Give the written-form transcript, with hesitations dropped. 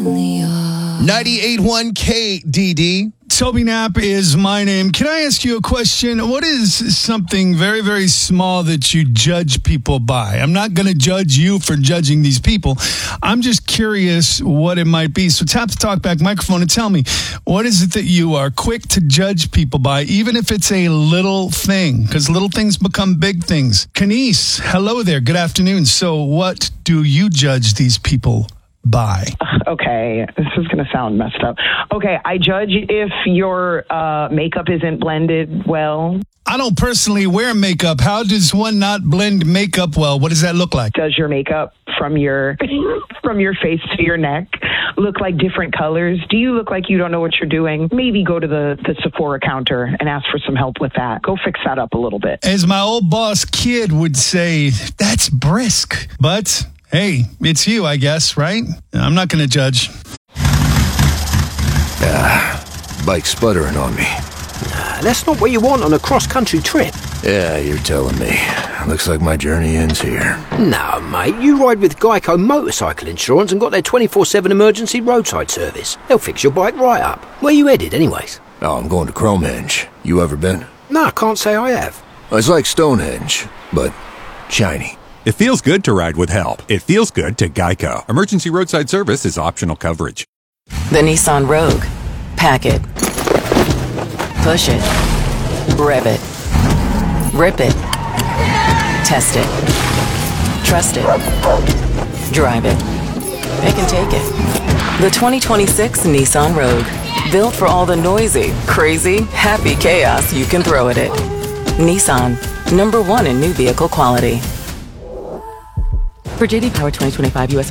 98.1 KDD. Toby Knapp is my name. Can I ask you a question? What is something very, very small that you judge people by? I'm not going to judge you for judging these people. I'm just curious what it might be. So tap the talkback microphone and tell me, what is it that you are quick to judge people by, even if it's a little thing? Because little things become big things. Kenise, hello there. Good afternoon. So what do you judge these people by? Okay, this is going to sound messed up. Okay, I judge if your makeup isn't blended well. I don't personally wear makeup. How does one not blend makeup well? What does that look like? Does your makeup from your face to your neck look like different colors? Do you look like you don't know what you're doing? Maybe go to the Sephora counter and ask for some help with that. Go fix that up a little bit. As my old boss Kid would say, that's brisk. But hey, it's you, I guess, right? I'm not going to judge. Bike sputtering on me. That's not what you want on a cross-country trip. Yeah, you're telling me. Looks like my journey ends here. No, mate, you ride with Geico Motorcycle Insurance and got their 24/7 emergency roadside service. They'll fix your bike right up. Where you headed, anyways? Oh, I'm going to Cromehenge. You ever been? No, I can't say I have. It's like Stonehenge, but shiny. It feels good to ride with help. It feels good to Geico. Emergency roadside service is optional coverage. The Nissan Rogue. Pack it. Push it. Rev it. Rip it. Test it. Trust it. Drive it. It can take it. The 2026 Nissan Rogue. Built for all the noisy, crazy, happy chaos you can throw at it. Nissan. #1 in new vehicle quality. For JD Power 2025 U.S.